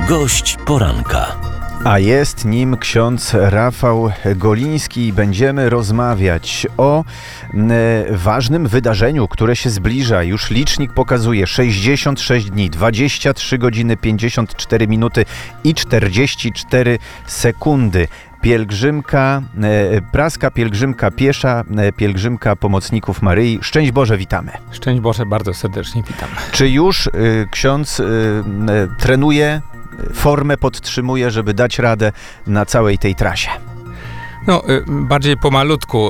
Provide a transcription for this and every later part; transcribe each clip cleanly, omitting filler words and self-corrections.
Gość poranka. A jest nim ksiądz Rafał Goliński. Będziemy rozmawiać o ważnym wydarzeniu, które się zbliża. Już licznik pokazuje 66 dni, 23 godziny, 54 minuty i 44 sekundy. Pielgrzymka, praska pielgrzymka piesza, pielgrzymka pomocników Maryi. Szczęść Boże, witamy. Szczęść Boże, bardzo serdecznie witam. Czy już ksiądz trenuje, formę podtrzymuje, żeby dać radę na całej tej trasie? Bardziej pomalutku.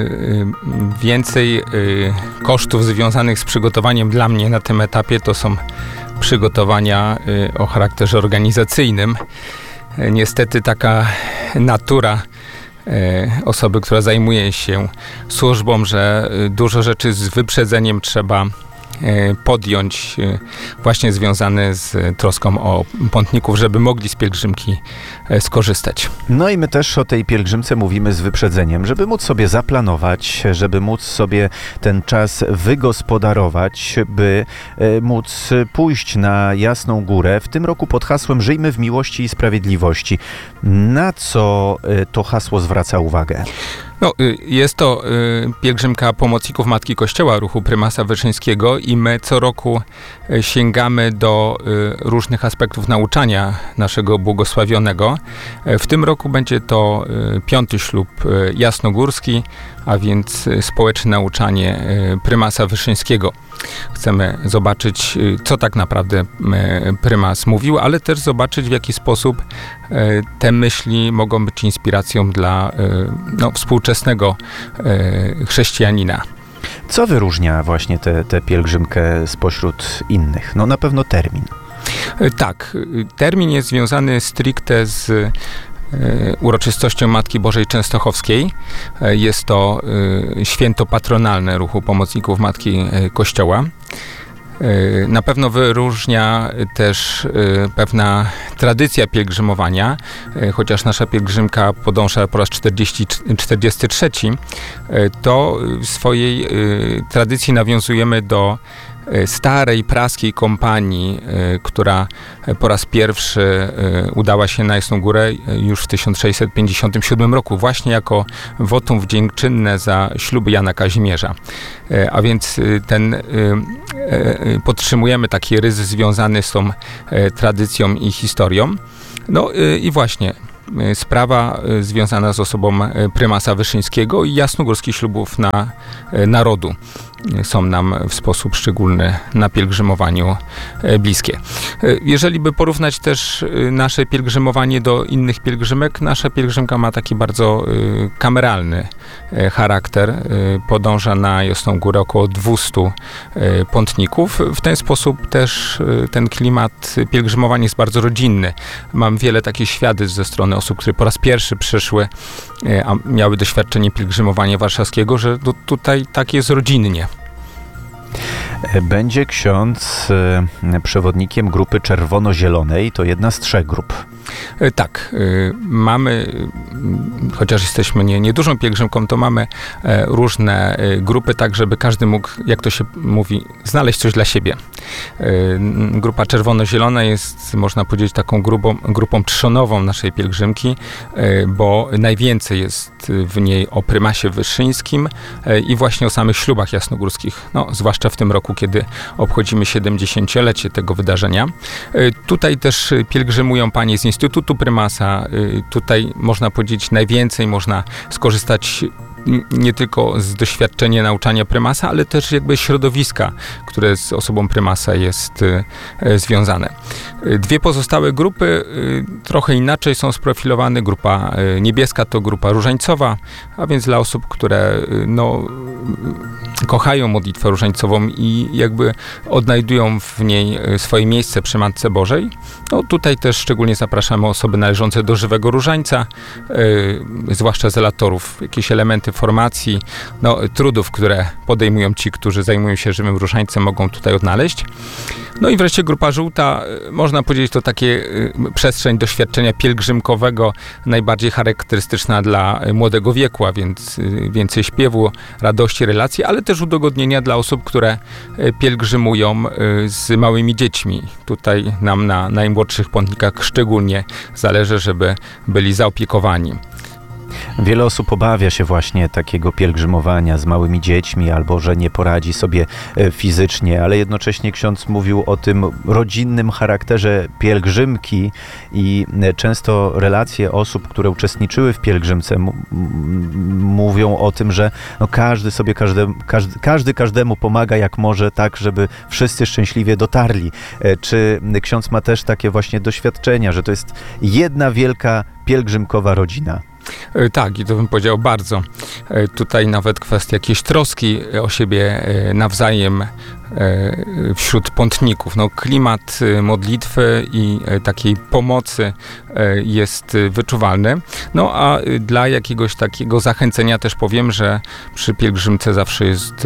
Więcej kosztów związanych z przygotowaniem dla mnie na tym etapie to są przygotowania o charakterze organizacyjnym. Niestety taka natura osoby, która zajmuje się służbą, że dużo rzeczy z wyprzedzeniem trzeba podjąć, właśnie związane z troską o pątników, żeby mogli z pielgrzymki skorzystać. No i my też o tej pielgrzymce mówimy z wyprzedzeniem, żeby móc sobie zaplanować, żeby móc sobie ten czas wygospodarować, by móc pójść na Jasną Górę. W tym roku pod hasłem Żyjmy w miłości i sprawiedliwości. Na co to hasło zwraca uwagę? Jest to pielgrzymka pomocników Matki Kościoła Ruchu Prymasa Wyszyńskiego i my co roku sięgamy do różnych aspektów nauczania naszego błogosławionego. W tym roku będzie to 5. ślub jasnogórski, a więc społeczne nauczanie Prymasa Wyszyńskiego. Chcemy zobaczyć, co tak naprawdę prymas mówił, ale też zobaczyć, w jaki sposób te myśli mogą być inspiracją dla współczesnego chrześcijanina. Co wyróżnia właśnie tę pielgrzymkę spośród innych? Na pewno termin. Tak, termin jest związany stricte z uroczystością Matki Bożej Częstochowskiej. Jest to święto patronalne Ruchu Pomocników Matki Kościoła. Na pewno wyróżnia też pewna tradycja pielgrzymowania, chociaż nasza pielgrzymka podąża po raz 43, to w swojej tradycji nawiązujemy do starej praskiej kompanii, która po raz pierwszy udała się na Jasną Górę już w 1657 roku, właśnie jako wotum wdziękczynne za śluby Jana Kazimierza. A więc podtrzymujemy taki rys związany z tą tradycją i historią. I właśnie sprawa związana z osobą prymasa Wyszyńskiego i jasnogórskich ślubów narodu są nam w sposób szczególny na pielgrzymowaniu bliskie. Jeżeli by porównać też nasze pielgrzymowanie do innych pielgrzymek, nasza pielgrzymka ma taki bardzo kameralny charakter. Podąża na Jasną Górę około 200 pątników. W ten sposób też ten klimat pielgrzymowania jest bardzo rodzinny. Mam wiele takich świadectw ze strony osób, które po raz pierwszy przyszły, a miały doświadczenie pielgrzymowania warszawskiego, że tutaj tak jest rodzinnie. Będzie ksiądz przewodnikiem grupy czerwono-zielonej, to jedna z 3 grup. Tak, mamy, chociaż jesteśmy niedużą pielgrzymką, to mamy różne grupy, tak żeby każdy mógł, jak to się mówi, znaleźć coś dla siebie. Grupa czerwono-zielona jest, można powiedzieć, taką grupą trzonową naszej pielgrzymki, bo najwięcej jest w niej o prymasie Wyszyńskim i właśnie o samych ślubach jasnogórskich, zwłaszcza w tym roku, kiedy obchodzimy 70-lecie tego wydarzenia. Tutaj też pielgrzymują panie z Instytutu Prymasa. Tutaj można powiedzieć najwięcej można skorzystać nie tylko z doświadczenia nauczania prymasa, ale też jakby środowiska, które z osobą prymasa jest związane. 2 pozostałe grupy trochę inaczej są sprofilowane. Grupa niebieska to grupa różańcowa, a więc dla osób, które kochają modlitwę różańcową i jakby odnajdują w niej swoje miejsce przy Matce Bożej. Tutaj też szczególnie zapraszamy osoby należące do żywego różańca, zwłaszcza zelatorów. Jakieś elementy elementy formacji, trudów, które podejmują ci, którzy zajmują się żywym różańcem, mogą tutaj odnaleźć. No i wreszcie grupa żółta, można powiedzieć, to takie przestrzeń doświadczenia pielgrzymkowego, najbardziej charakterystyczna dla młodego wieku, a więc więcej śpiewu, radości, relacji, ale też udogodnienia dla osób, które pielgrzymują z małymi dziećmi. Tutaj nam na najmłodszych pątnikach szczególnie zależy, żeby byli zaopiekowani. Wiele osób obawia się właśnie takiego pielgrzymowania z małymi dziećmi, albo że nie poradzi sobie fizycznie, ale jednocześnie ksiądz mówił o tym rodzinnym charakterze pielgrzymki i często relacje osób, które uczestniczyły w pielgrzymce mówią o tym, że każdy każdemu pomaga jak może, tak żeby wszyscy szczęśliwie dotarli. Czy ksiądz ma też takie właśnie doświadczenia, że to jest jedna wielka pielgrzymkowa rodzina? Tak, i to bym powiedział bardzo. Tutaj nawet kwestia jakiejś troski o siebie nawzajem wśród pątników. Klimat modlitwy i takiej pomocy jest wyczuwalny. A dla jakiegoś takiego zachęcenia też powiem, że przy pielgrzymce zawsze jest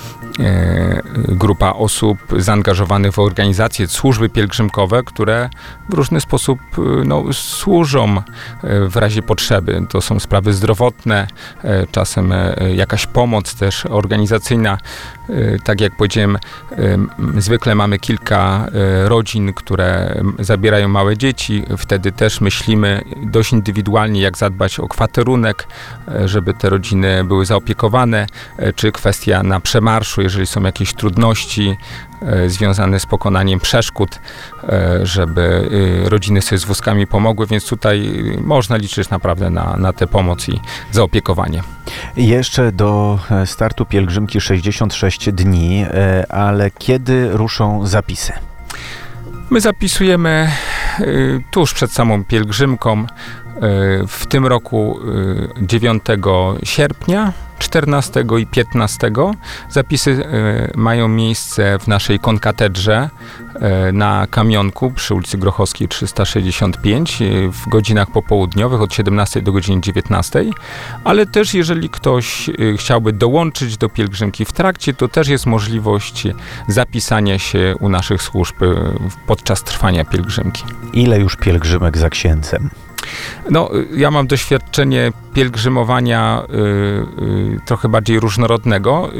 grupa osób zaangażowanych w organizacje, służby pielgrzymkowe, które w różny sposób służą w razie potrzeby. To są sprawy zdrowotne, czasem jakaś pomoc też organizacyjna. Tak jak powiedziałem, zwykle mamy kilka rodzin, które zabierają małe dzieci. Wtedy też myślimy dość indywidualnie, jak zadbać o kwaterunek, żeby te rodziny były zaopiekowane, czy kwestia na przemarszu, jeżeli są jakieś trudności związane z pokonaniem przeszkód, żeby rodziny sobie z wózkami pomogły, więc tutaj można liczyć naprawdę na tę pomoc i zaopiekowanie. Jeszcze do startu pielgrzymki 66 dni, ale kiedy ruszą zapisy? My zapisujemy tuż przed samą pielgrzymką, w tym roku 9 sierpnia, 14 i 15. Zapisy mają miejsce w naszej konkatedrze na Kamionku przy ulicy Grochowskiej 365 w godzinach popołudniowych od 17 do godziny 19, ale też jeżeli ktoś chciałby dołączyć do pielgrzymki w trakcie, to też jest możliwość zapisania się u naszych służb podczas trwania pielgrzymki. Ile już pielgrzymek za księdzem? Ja mam doświadczenie pielgrzymowania trochę bardziej różnorodnego.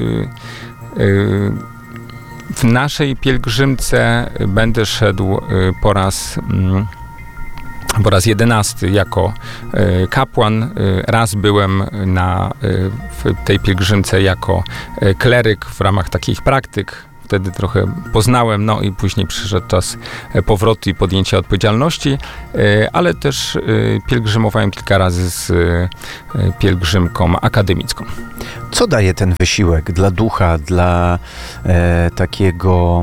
W naszej pielgrzymce będę szedł po raz 11 jako kapłan. Raz byłem w tej pielgrzymce jako kleryk w ramach takich praktyk. Wtedy trochę poznałem, i później przyszedł czas powrotu i podjęcia odpowiedzialności, ale też pielgrzymowałem kilka razy z pielgrzymką akademicką. Co daje ten wysiłek dla ducha, dla takiego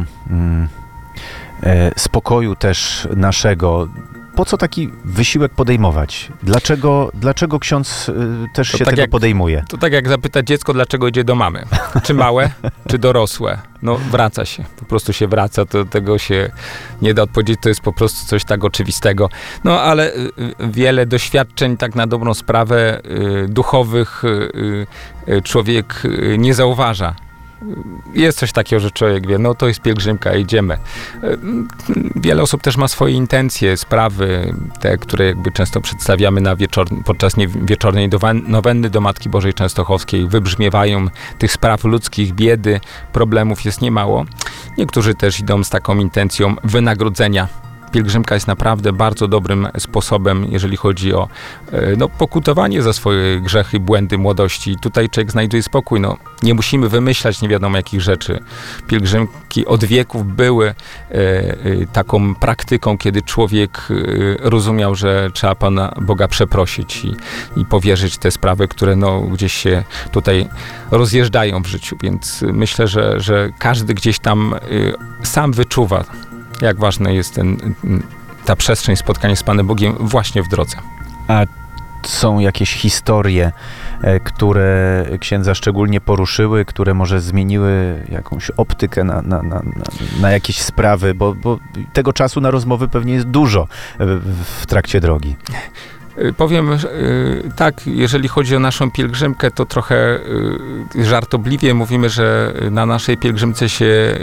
spokoju też naszego? Po co taki wysiłek podejmować? Dlaczego ksiądz też się tego podejmuje? To tak jak zapytać dziecko, dlaczego idzie do mamy. Czy małe, czy dorosłe? Wraca się. Po prostu się wraca. To tego się nie da odpowiedzieć. To jest po prostu coś tak oczywistego. Ale wiele doświadczeń, tak na dobrą sprawę, duchowych człowiek nie zauważa. Jest coś takiego, że człowiek wie, to jest pielgrzymka, idziemy. Wiele osób też ma swoje intencje, sprawy, te, które jakby często przedstawiamy podczas wieczornej nowenny do Matki Bożej Częstochowskiej, wybrzmiewają tych spraw ludzkich, biedy, problemów jest niemało. Niektórzy też idą z taką intencją wynagrodzenia. Pielgrzymka jest naprawdę bardzo dobrym sposobem, jeżeli chodzi o pokutowanie za swoje grzechy, błędy młodości. Tutaj człowiek znajduje spokój. Nie musimy wymyślać nie wiadomo jakich rzeczy. Pielgrzymki od wieków były taką praktyką, kiedy człowiek rozumiał, że trzeba Pana Boga przeprosić i powierzyć te sprawy, które gdzieś się tutaj rozjeżdżają w życiu. Więc myślę, że każdy gdzieś tam sam wyczuwa, jak ważna jest ta przestrzeń spotkania z Panem Bogiem właśnie w drodze. A są jakieś historie, które księdza szczególnie poruszyły, które może zmieniły jakąś optykę na jakieś sprawy, bo tego czasu na rozmowy pewnie jest dużo w trakcie drogi. Powiem tak, jeżeli chodzi o naszą pielgrzymkę, to trochę żartobliwie mówimy, że na naszej pielgrzymce się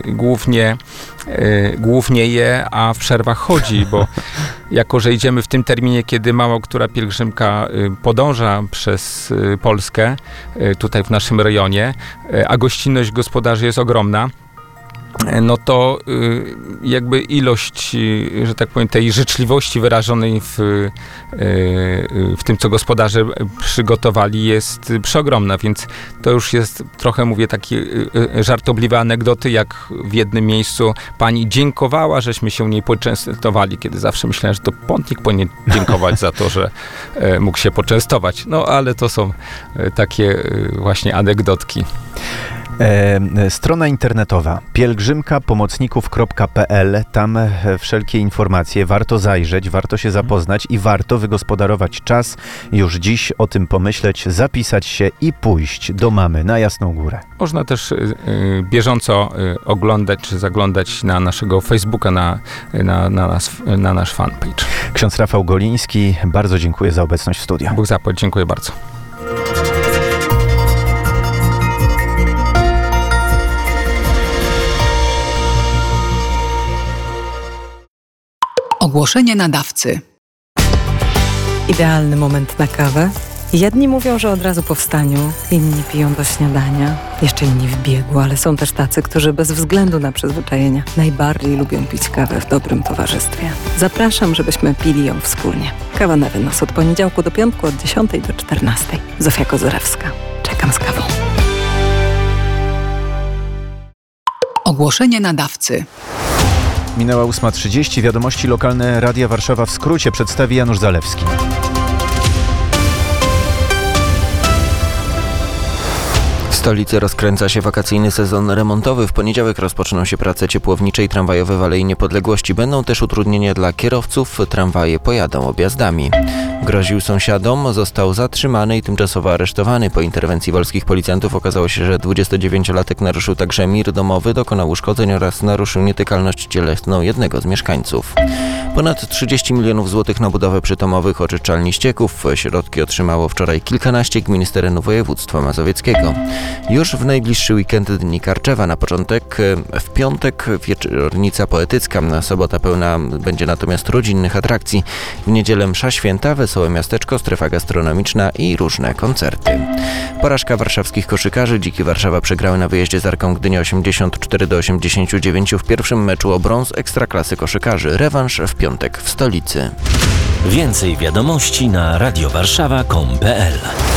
głównie je, a w przerwach chodzi, bo jako, że idziemy w tym terminie, kiedy mało która pielgrzymka podąża przez Polskę, tutaj w naszym rejonie, a gościnność gospodarzy jest ogromna, no to jakby ilość, że tak powiem, tej życzliwości wyrażonej w tym, co gospodarze przygotowali, jest przeogromna, więc to już jest trochę, mówię, takie żartobliwe anegdoty, jak w jednym miejscu pani dziękowała, żeśmy się u niej poczęstowali, kiedy zawsze myślałem, że to pątnik powinien dziękować za to, że mógł się poczęstować. No, ale to są takie właśnie anegdotki. Strona internetowa pielgrzymkapomocników.pl. Tam wszelkie informacje. Warto zajrzeć, warto się zapoznać i warto wygospodarować czas. Już dziś o tym pomyśleć, zapisać się i pójść do mamy na Jasną Górę. Można też bieżąco oglądać czy zaglądać na naszego Facebooka, na nasz fanpage. Ksiądz Rafał Goliński, bardzo dziękuję za obecność w studiu. Bóg zapłać, dziękuję bardzo. Ogłoszenie nadawcy. Idealny moment na kawę. Jedni mówią, że od razu po wstaniu, inni piją do śniadania, jeszcze inni w biegu, ale są też tacy, którzy bez względu na przyzwyczajenia najbardziej lubią pić kawę w dobrym towarzystwie. Zapraszam, żebyśmy pili ją wspólnie. Kawa na wynos od poniedziałku do piątku od 10 do 14. Zofia Kozorewska. Czekam z kawą. Ogłoszenie nadawcy. Minęła 8:30. Wiadomości lokalne Radia Warszawa w skrócie przedstawi Janusz Zalewski. W stolicy rozkręca się wakacyjny sezon remontowy. W poniedziałek rozpoczną się prace ciepłownicze i tramwajowe w Alei Niepodległości. Będą też utrudnienia dla kierowców. Tramwaje pojadą objazdami. Groził sąsiadom, został zatrzymany i tymczasowo aresztowany. Po interwencji wolskich policjantów okazało się, że 29-latek naruszył także mir domowy, dokonał uszkodzeń oraz naruszył nietykalność cielesną jednego z mieszkańców. Ponad 30 milionów złotych na budowę przytomowych oczyszczalni ścieków. Środki otrzymało wczoraj kilkanaście gmin z terenu województwa mazowieckiego. Już w najbliższy weekend Dni Karczewa. Na początek w piątek wieczornica poetycka. Sobota pełna będzie natomiast rodzinnych atrakcji. W niedzielę msza święta, wesołe miasteczko, strefa gastronomiczna i różne koncerty. Porażka warszawskich koszykarzy. Dziki Warszawa przegrały na wyjeździe z Arką Gdynia 84-89 w pierwszym meczu o brąz Ekstraklasy koszykarzy. Rewanż w piątek w stolicy. Więcej wiadomości na radiowarszawa.com.pl.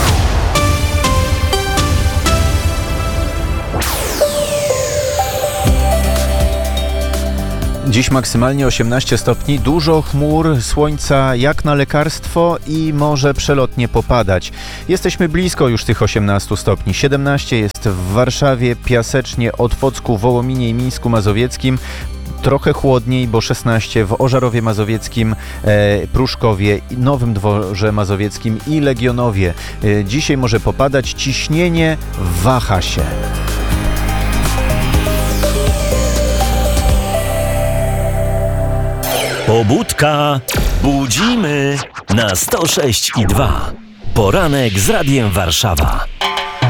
Dziś maksymalnie 18 stopni, dużo chmur, słońca jak na lekarstwo i może przelotnie popadać. Jesteśmy blisko już tych 18 stopni. 17 jest w Warszawie, Piasecznie, Otwocku, Wołominie i Mińsku Mazowieckim. Trochę chłodniej, bo 16 w Ożarowie Mazowieckim, Pruszkowie, Nowym Dworze Mazowieckim i Legionowie. Dzisiaj może popadać, ciśnienie waha się. Pobudka. Budzimy na 106,2. Poranek z Radiem Warszawa.